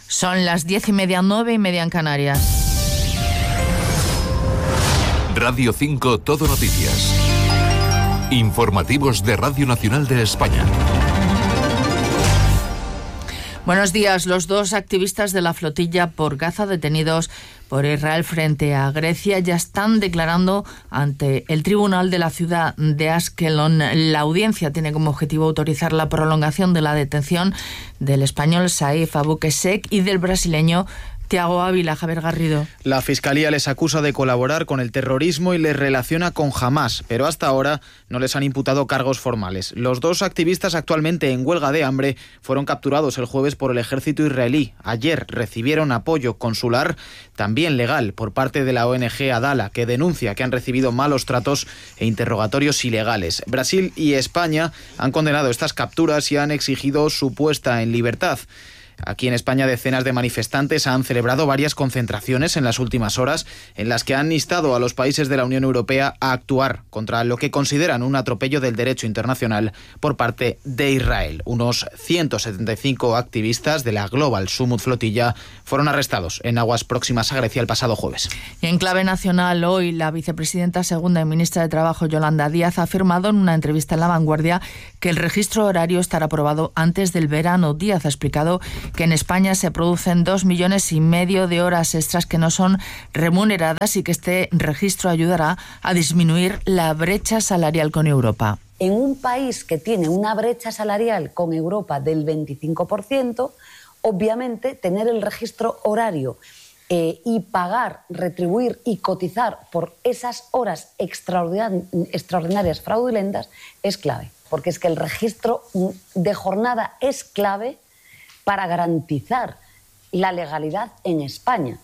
Son las 10:30, 9:30 en Canarias. Radio 5 Todo Noticias. Informativos de Radio Nacional de España. Buenos días. Los 2 activistas de la flotilla por Gaza detenidos por Israel frente a Grecia ya están declarando ante el tribunal de la ciudad de Askelon. La audiencia tiene como objetivo autorizar la prolongación de la detención del español Saif Abou-Qessek y del brasileño Thiago Ávila. Javier Garrido. La Fiscalía les acusa de colaborar con el terrorismo y les relaciona con Hamás, pero hasta ahora no les han imputado cargos formales. Los 2 activistas actualmente en huelga de hambre fueron capturados el jueves por el ejército israelí. Ayer recibieron apoyo consular, también legal, por parte de la ONG Adala, que denuncia que han recibido malos tratos e interrogatorios ilegales. Brasil y España han condenado estas capturas y han exigido su puesta en libertad. Aquí en España decenas de manifestantes han celebrado varias concentraciones en las últimas horas en las que han instado a los países de la Unión Europea a actuar contra lo que consideran un atropello del derecho internacional por parte de Israel. Unos 175 activistas de la Global Summit Flotilla fueron arrestados en aguas próximas a Grecia el pasado jueves. Y en clave nacional, hoy la vicepresidenta segunda y ministra de Trabajo, Yolanda Díaz, ha afirmado en una entrevista en La Vanguardia que el registro horario estará aprobado antes del verano. Díaz ha explicado que en España se producen 2,5 millones de horas extras que no son remuneradas y que este registro ayudará a disminuir la brecha salarial con Europa. En un país que tiene una brecha salarial con Europa del 25%, obviamente tener el registro horario y pagar, retribuir y cotizar por esas horas extraordinarias fraudulentas es clave. Porque es que el registro de jornada es clave para garantizar la legalidad en España.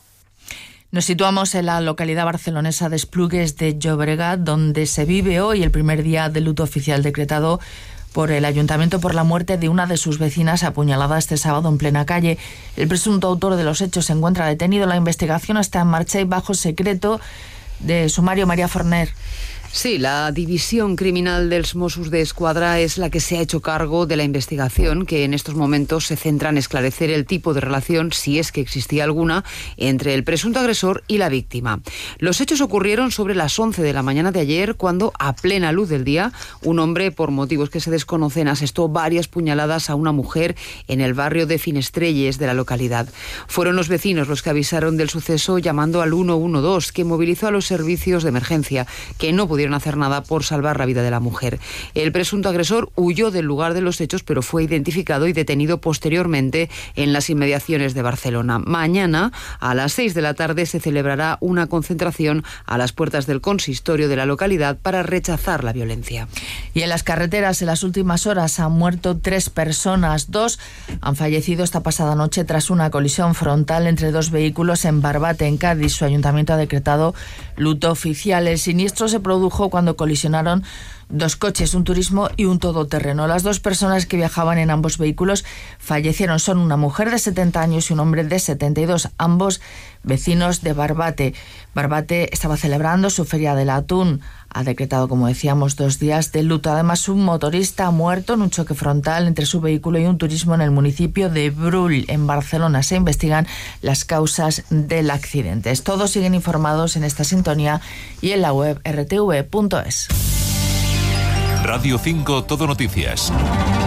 Nos situamos en la localidad barcelonesa de Esplugues de Llobregat, donde se vive hoy el primer día de luto oficial decretado por el ayuntamiento por la muerte de una de sus vecinas apuñalada este sábado en plena calle. El presunto autor de los hechos se encuentra detenido. La investigación está en marcha y bajo secreto de sumario. María Forner. Sí, la División Criminal dels Mossos d'Esquadra es la que se ha hecho cargo de la investigación, que en estos momentos se centra en esclarecer el tipo de relación, si es que existía alguna, entre el presunto agresor y la víctima. Los hechos ocurrieron sobre las 11 de la mañana de ayer, cuando, a plena luz del día, un hombre, por motivos que se desconocen, asestó varias puñaladas a una mujer en el barrio de Finestrelles de la localidad. Fueron los vecinos los que avisaron del suceso llamando al 112, que movilizó a los servicios de emergencia, que no pudieron hacer nada por salvar la vida de la mujer. El presunto agresor huyó del lugar de los hechos, pero fue identificado y detenido posteriormente en las inmediaciones de Barcelona. Mañana, a las 6 de la tarde, se celebrará una concentración a las puertas del consistorio de la localidad para rechazar la violencia. Y en las carreteras, en las últimas horas, han muerto 3 personas. 2 han fallecido esta pasada noche tras una colisión frontal entre 2 vehículos en Barbate, en Cádiz. Su ayuntamiento ha decretado luto oficial. El siniestro se produjo cuando colisionaron 2 coches, un turismo y un todoterreno. Las 2 personas que viajaban en ambos vehículos fallecieron. Son una mujer de 70 años y un hombre de 72, ambos vecinos de Barbate. Barbate estaba celebrando su Feria del Atún. Ha decretado, como decíamos, 2 días de luto. Además, un motorista ha muerto en un choque frontal entre su vehículo y un turismo en el municipio de Brull, en Barcelona. Se investigan las causas del accidente. Todos siguen informados en esta sintonía y en la web rtv.es. Radio 5 Todo Noticias.